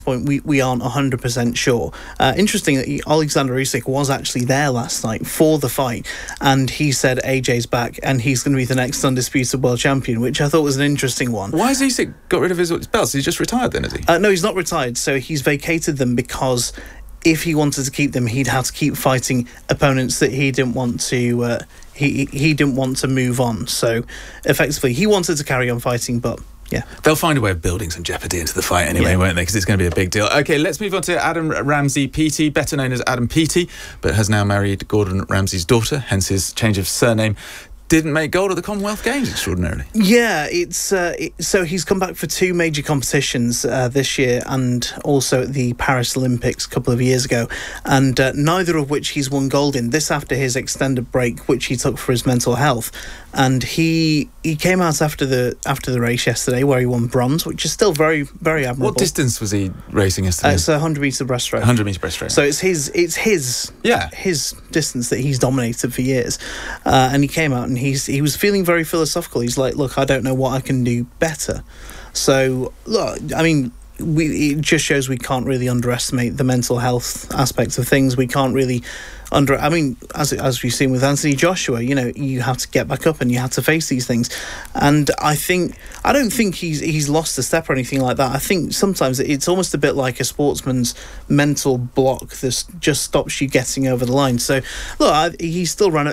point we aren't 100% sure. Interesting that Alexander Usyk was actually there last night for the fight, and he said AJ's back and he's going to be the next undisputed world champion, which I thought was an interesting one. Why has Usyk got rid of his belts? He's just retired then, is he? No, he's not retired. So he's vacated them because if he wanted to keep them, he'd have to keep fighting opponents that he didn't want to. He didn't want to move on. So effectively, he wanted to carry on fighting, but. Yeah. They'll find a way of building some jeopardy into the fight anyway, won't they? Because it's going to be a big deal. OK, let's move on to Adam Ramsey Peaty, better known as Adam Peaty, but has now married Gordon Ramsay's daughter, hence his change of surname. Didn't make gold at the Commonwealth Games, extraordinarily. Yeah, so he's come back for two major competitions this year and also at the Paris Olympics a couple of years ago, and neither of which he's won gold in. This after his extended break, which he took for his mental health, and he came out after the race yesterday where he won bronze, which is still very, very admirable. What distance was he racing yesterday? It's a 100-metre breaststroke. 100-metre breaststroke. So it's his distance that he's dominated for years, and he came out and he was feeling very philosophical. He's like, look, I don't know what I can do better. So, look, I mean, it just shows we can't really underestimate the mental health aspects of things. We can't really as we've seen with Anthony Joshua, you have to get back up and you have to face these things. And I don't think he's lost a step or anything like that. I think sometimes it's almost a bit like a sportsman's mental block that just stops you getting over the line. So, look, he swam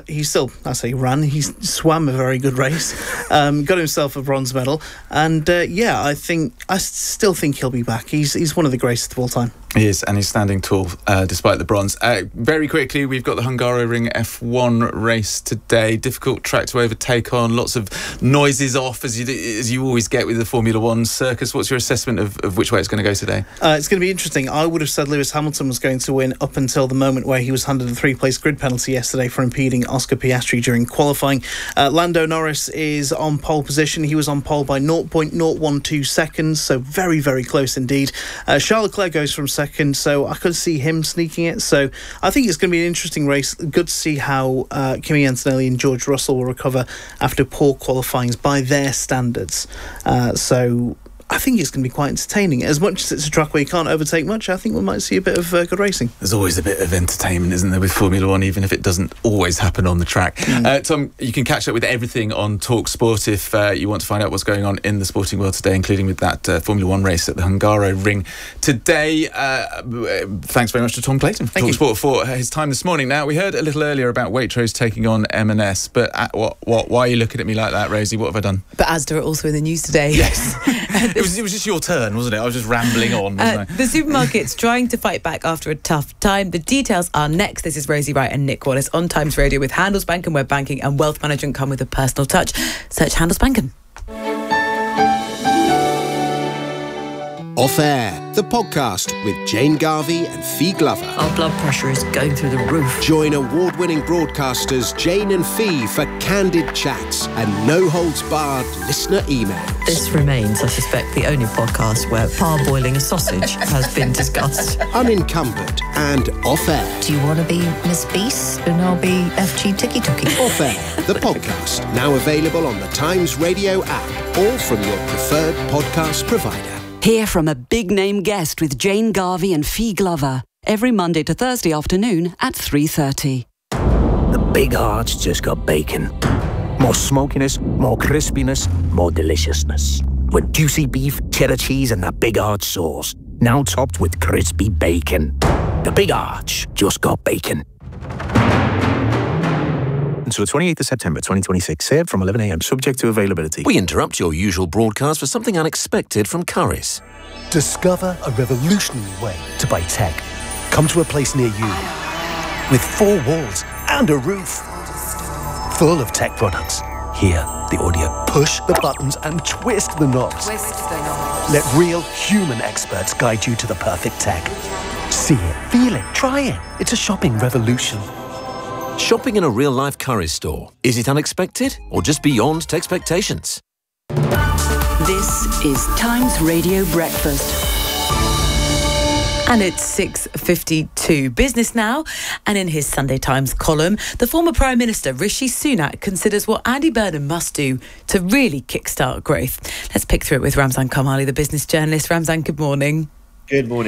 a very good race, got himself a bronze medal, and I still think he'll be back. He's one of the greatest of all time. He is, and he's standing tall despite the bronze. Very quickly, we've got the Hungaroring F1 race today. Difficult track to overtake on. Lots of noises off, as you always get with the Formula One circus. What's your assessment of which way it's going to go today? It's going to be interesting. I would have said Lewis Hamilton was going to win up until the moment where he was handed a 3-place grid penalty yesterday for impeding Oscar Piastri during qualifying. Lando Norris is on pole position. He was on pole by 0.012 seconds, so very, very close indeed. Charles Leclerc goes from second, so I could see him sneaking it. So I think it's going to be an interesting race. Good to see how Kimi Antonelli and George Russell will recover after poor qualifyings by their standards. So I think it's going to be quite entertaining. As much as it's a track where you can't overtake much, I think we might see a bit of good racing. There's always a bit of entertainment, isn't there, with Formula One, even if it doesn't always happen on the track. Tom, you can catch up with everything on Talk Sport if you want to find out what's going on in the sporting world today, including with that Formula One race at the Hungaroring today. Thanks very much to Tom Clayton from Talk Sport for his time this morning. Now, we heard a little earlier about Waitrose taking on M&S, but why are you looking at me like that, Rosie? What have I done? But Asda are also in the news today. Yes. It was just your turn, wasn't it? I was just rambling on, wasn't I? The supermarket's trying to fight back after a tough time. The details are next. This is Rosie Wright and Nick Wallace on Times Radio with Handelsbanken and web banking and wealth management come with a personal touch. Search Handelsbanken. Off Air, the podcast with Jane Garvey and Fee Glover. Our blood pressure is going through the roof. Join award-winning broadcasters Jane and Fee for candid chats and no-holds-barred listener emails. This remains, I suspect, the only podcast where parboiling a sausage has been discussed. Unencumbered and Off Air. Do you want to be Miss Beast and I'll be FG Tiki Tuki? Off Air, the podcast, now available on the Times Radio app or from your preferred podcast provider. Hear from a big-name guest with Jane Garvey and Fee Glover every Monday to Thursday afternoon at 3:30. The Big Arch just got bacon. More smokiness, more crispiness, more deliciousness. With juicy beef, cheddar cheese and that Big Arch sauce. Now topped with crispy bacon. The Big Arch just got bacon. Until the 28th of September 2026, served from 11 a.m, subject to availability. We interrupt your usual broadcast for something unexpected from Currys. Discover a revolutionary way to buy tech. Come to a place near you with 4 walls and a roof full of tech products. Hear the audio. Push the buttons and twist the knobs. Let real human experts guide you to the perfect tech. See it, feel it, try it. It's a shopping revolution. Shopping in a real-life Currys store. Is it unexpected or just beyond expectations? This is Times Radio Breakfast. And it's 6:52. Business Now. And in his Sunday Times column, the former Prime Minister Rishi Sunak considers what Andy Burnham must do to really kickstart growth. Let's pick through it with Ramzan Kamali, the business journalist. Ramzan, good morning. Good morning.